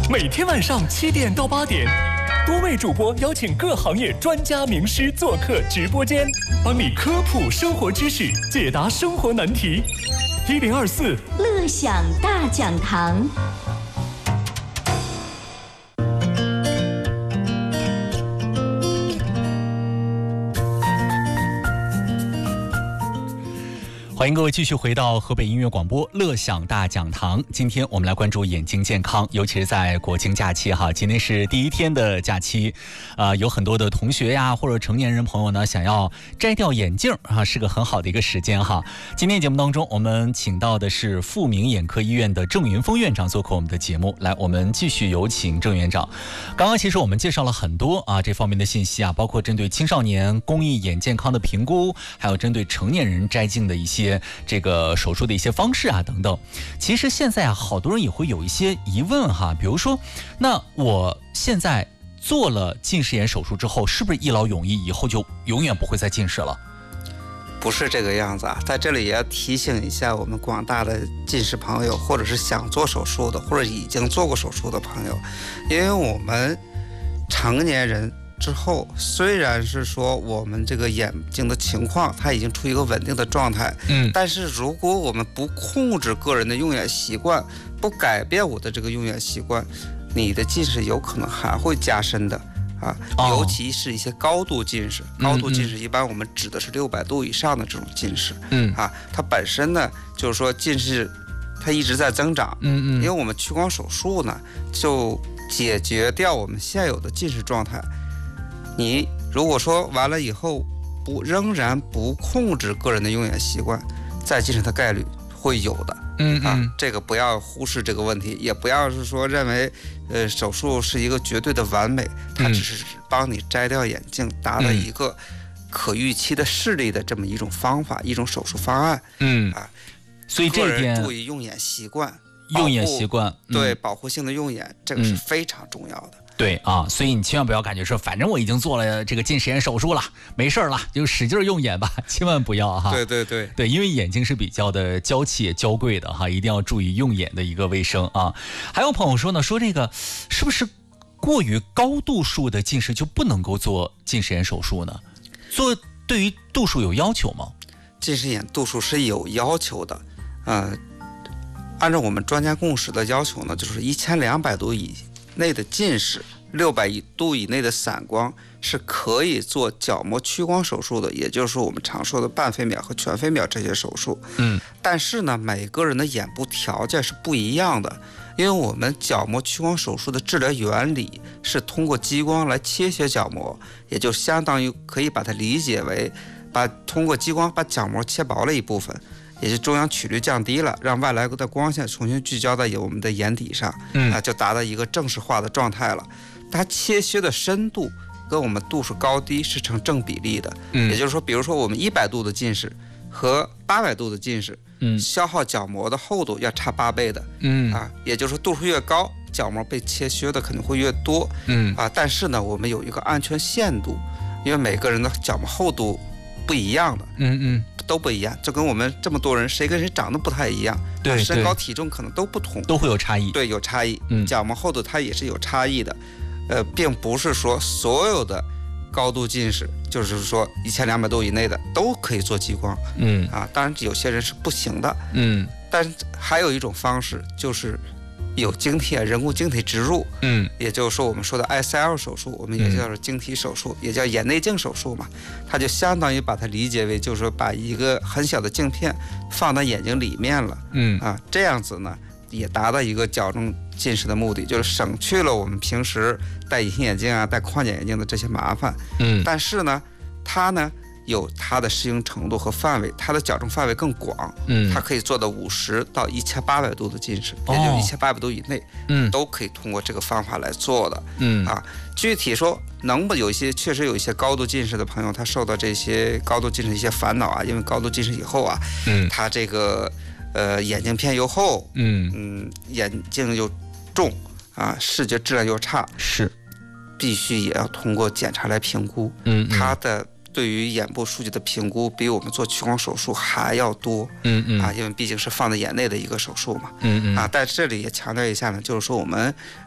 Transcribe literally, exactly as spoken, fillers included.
每天晚上七点到八点，多位主播邀请各行业专家名师做客直播间，帮你科普生活知识，解答生活难题。一零二四乐享大讲堂。 欢迎各位继续回到河北音乐广播乐享大讲堂。今天我们来关注眼睛健康，尤其是在国庆假期哈，今天是第一天的假期，呃，有很多的同学呀或者成年人朋友呢想要摘掉眼镜啊，是个很好的一个时间哈。今天节目当中，我们请到的是富民眼科医院的郑云峰院长做客我们的节目。来，我们继续有请郑院长。刚刚其实我们介绍了很多啊这方面的信息啊，包括针对青少年公益眼健康的评估，还有针对成年人摘镜的一些这个手术的一些方式啊等等。其实现在啊，好多人也会有一些疑问哈，比如说，那我现在做了近视眼手术之后，是不是一劳永逸，以后就永远不会再近视了？ 不是这个样子啊，在这里也要提醒一下我们广大的近视朋友，或者是想做手术的，或者已经做过手术的朋友，因为我们成年人之后，虽然是说我们这个眼睛的情况它已经处于一个稳定的状态，嗯，但是如果我们不控制个人的用眼习惯，不改变我的这个用眼习惯，你的近视有可能还会加深的啊，尤其是一些高度近视，高度近视一般我们指的是六百度以上的这种近视，嗯啊，它本身呢就是说近视它一直在增长，嗯嗯，因为我们屈光手术呢就解决掉我们现有的近视状态。你如果说完了以后不仍然不控制个人的用眼习惯，再近视的概率会有的，嗯啊，这个不要忽视这个问题，也不要是说认为呃手术是一个绝对的完美，它只是帮你摘掉眼镜，达到一个可预期的视力的这么一种方法，一种手术方案，嗯啊， 所以这一点注意用眼习惯， 用眼习惯， 嗯、对保护性的用眼，这个是非常重要的。 对啊，所以你千万不要感觉说，反正我已经做了这个近视眼手术了，没事了，就使劲用眼吧，千万不要哈。 对对对对，因为眼睛是比较的娇气也娇贵的哈，一定要注意用眼的一个卫生啊。还有朋友说呢，说这个是不是过于高度数的近视就不能够做近视眼手术呢？做对于度数有要求吗？ 近视眼度数是有要求的，呃，按照我们专家共识的要求呢，就是一千两百度以内的近视，六百度以内的散光是可以做角膜屈光手术的，也就是说我们常说的半飞秒和全飞秒这些手术。嗯，但是呢，每个人的眼部条件是不一样的，因为我们角膜屈光手术的治疗原理是通过激光来切削角膜，也就相当于可以把它理解为把通过激光把角膜切薄了一部分，也是中央曲率降低了，让外来的光线重新聚焦在我们的眼底上，嗯啊，就达到一个正视化的状态了。它切削的深度跟我们度数高低是成正比例的，嗯，也就是说，比如说我们一百度的近视和八百度的近视，嗯，消耗角膜的厚度要差八倍的，嗯啊，也就是说度数越高，角膜被切削的肯定会越多，嗯啊，但是呢，我们有一个安全限度，因为每个人的角膜厚度不一样的，嗯嗯。都不一样，就跟我们这么多人谁跟谁长得不太一样，对，身高体重可能都不同， 都会有差异， 对，有差异，嗯，角膜厚度它也是有差异的，呃，并不是说所有的高度近视，就是说一千两百度以内的都可以做激光，嗯啊，当然有些人是不行的，嗯，但是还有一种方式就是有晶体人工晶体植入，嗯，也就是说我们说的 I C L 手术，我们也叫做晶体手术，嗯、也叫眼内镜手术嘛，它就相当于把它理解为就是说把一个很小的镜片放到眼睛里面了，嗯啊，这样子呢也达到一个矫正近视的目的，就是省去了我们平时戴隐形眼镜啊、戴框架眼镜的这些麻烦，嗯，但是呢，它呢。有它的适应程度和范围，它的矫正范围更广，嗯，它可以做到五十到一千八百度的近视，也就是一千八百度以内，嗯，都可以通过这个方法来做的，嗯啊，具体说能不有一些确实有一些高度近视的朋友，他受到这些高度近视一些烦恼啊，因为高度近视以后啊，嗯，他这个呃眼镜片又厚，嗯嗯，眼镜又重啊，视觉质量又差， 是， 必须也要通过检查来评估，嗯，嗯他的。对于眼部数据的评估比我们做屈光手术还要多，嗯嗯啊，因为毕竟是放在眼内的一个手术嘛，嗯嗯啊，在这里也强调一下呢，就是说我们